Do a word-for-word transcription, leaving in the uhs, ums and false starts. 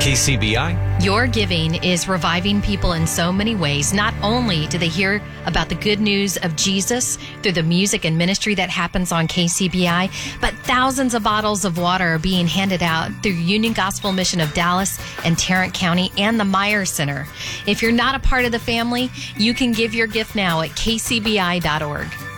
K C B I. Your giving is reviving people in so many ways. Not only do they hear about the good news of Jesus through the music and ministry that happens on K C B I, but thousands of bottles of water are being handed out through Union Gospel Mission of Dallas and Tarrant County and the Meyer Center. If you're not a part of the family, you can give your gift now at k c b i dot org.